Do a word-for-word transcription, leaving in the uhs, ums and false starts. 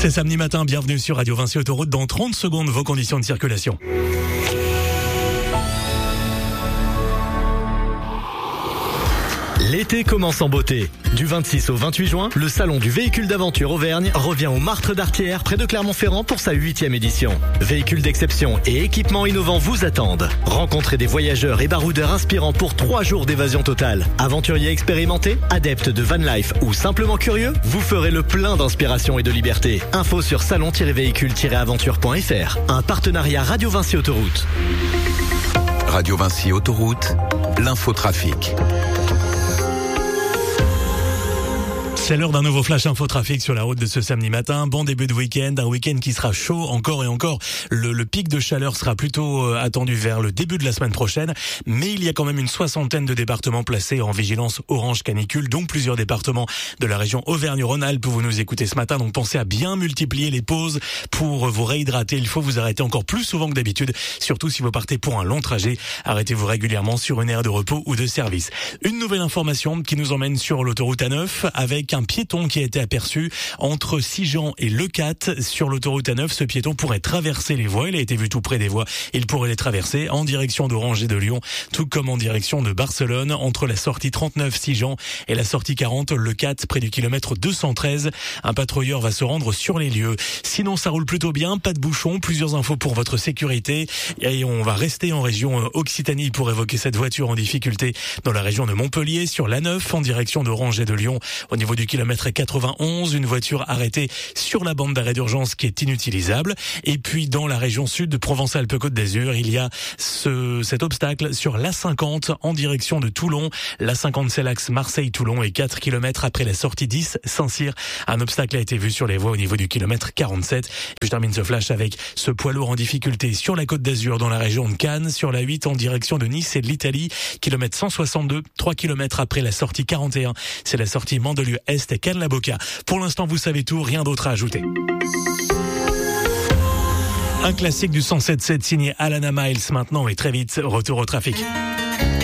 C'est samedi matin, bienvenue sur Radio Vinci Autoroute. Dans trente secondes, vos conditions de circulation. L'été commence en beauté. Du vingt-six au vingt-huit juin, le salon du véhicule d'aventure Auvergne revient au Martre d'Artière près de Clermont-Ferrand pour sa huitième édition. Véhicules d'exception et équipements innovants vous attendent. Rencontrez des voyageurs et baroudeurs inspirants pour trois jours d'évasion totale. Aventuriers expérimentés, adeptes de van life ou simplement curieux, vous ferez le plein d'inspiration et de liberté. Info sur salon tiret véhicule tiret aventure point f r. Un partenariat Radio Vinci Autoroute. Radio Vinci Autoroute, l'infotrafic. C'est l'heure d'un nouveau flash infotrafic sur la route de ce samedi matin. Bon début de week-end, un week-end qui sera chaud encore et encore. Le, le pic de chaleur sera plutôt euh, attendu vers le début de la semaine prochaine. Mais il y a quand même une soixantaine de départements placés en vigilance orange canicule, donc plusieurs départements de la région Auvergne-Rhône-Alpes. Vous nous écoutez ce matin, donc pensez à bien multiplier les pauses pour vous réhydrater. Il faut vous arrêter encore plus souvent que d'habitude, surtout si vous partez pour un long trajet. Arrêtez-vous régulièrement sur une aire de repos ou de service. Une nouvelle information qui nous emmène sur l'autoroute A neuf avec un piéton qui a été aperçu entre Sigean et Leucate sur l'autoroute A neuf. Ce piéton pourrait traverser les voies. Il a été vu tout près des voies. Il pourrait les traverser en direction d'Orange et de Lyon, tout comme en direction de Barcelone, entre la sortie trente-neuf Sigean et la sortie quarante Leucate, près du kilomètre deux cent treize. Un patrouilleur va se rendre sur les lieux. Sinon, ça roule plutôt bien, pas de bouchons. Plusieurs infos pour votre sécurité. Et on va rester en région Occitanie pour évoquer cette voiture en difficulté dans la région de Montpellier, sur l'A neuf, en direction d'Orange et de Lyon. Au niveau du kilomètre quatre-vingt-onze, une voiture arrêtée sur la bande d'arrêt d'urgence qui est inutilisable. Et puis dans la région sud de Provence-Alpes-Côte d'Azur, il y a ce, cet obstacle sur l'A cinquante en direction de Toulon. L'A cinquante, c'est l'axe Marseille-Toulon et quatre kilomètres après la sortie dix Saint-Cyr. Un obstacle a été vu sur les voies au niveau du kilomètre quarante-sept. Et puis je termine ce flash avec ce poids lourd en difficulté sur la Côte d'Azur dans la région de Cannes, sur la huit en direction de Nice et de l'Italie, kilomètre cent soixante-deux, trois kilomètres après la sortie quarante et un. C'est la sortie Mandelieu-Est et Cannes-la-Boca. Pour l'instant, vous savez tout, rien d'autre à ajouter. Un classique du cent sept sept signé Alana Miles maintenant et très vite, retour au trafic.